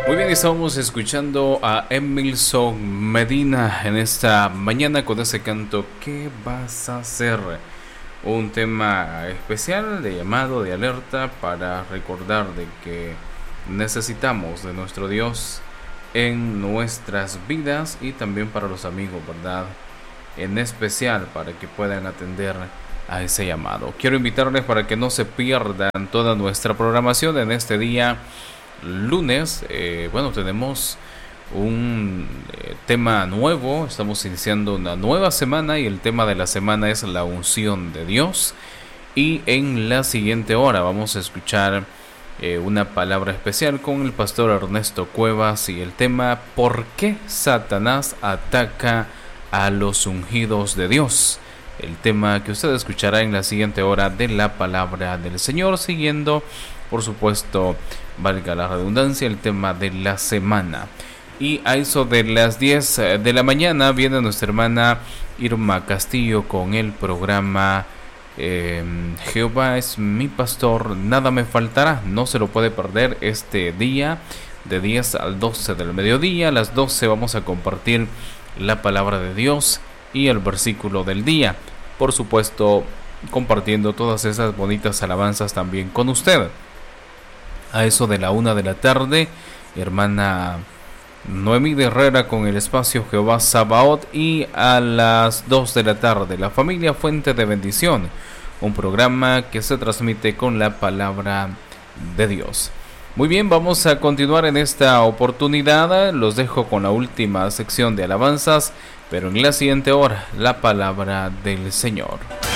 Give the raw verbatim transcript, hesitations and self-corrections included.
Muy bien, estamos escuchando a Emilson Medina en esta mañana con ese canto ¿Qué vas a hacer? Un tema especial de llamado, de alerta para recordar de que necesitamos de nuestro Dios en nuestras vidas y también para los amigos, ¿verdad? En especial para que puedan atender a ese llamado. Quiero invitarles para que no se pierdan toda nuestra programación en este día lunes. Eh, bueno, tenemos un eh, tema nuevo, estamos iniciando una nueva semana y el tema de la semana es la unción de Dios. Y en la siguiente hora vamos a escuchar eh, una palabra especial con el pastor Ernesto Cuevas y el tema ¿por qué Satanás ataca a los ungidos de Dios? El tema que usted escuchará en la siguiente hora de la palabra del Señor, siguiendo, por supuesto, valga la redundancia, el tema de la semana. Y a eso de las diez de la mañana viene nuestra hermana Irma Castillo con el programa eh, Jehová es mi pastor, nada me faltará. No se lo puede perder este día de diez al doce del mediodía. A las doce vamos a compartir la palabra de Dios y el versículo del día. Por supuesto, compartiendo todas esas bonitas alabanzas también con usted. A eso de la una de la tarde, hermana Noemí de Herrera con el espacio Jehová Sabaoth, y a las dos de la tarde, la familia Fuente de Bendición, un programa que se transmite con la palabra de Dios. Muy bien, vamos a continuar en esta oportunidad. Los dejo con la última sección de alabanzas, pero en la siguiente hora, la palabra del Señor.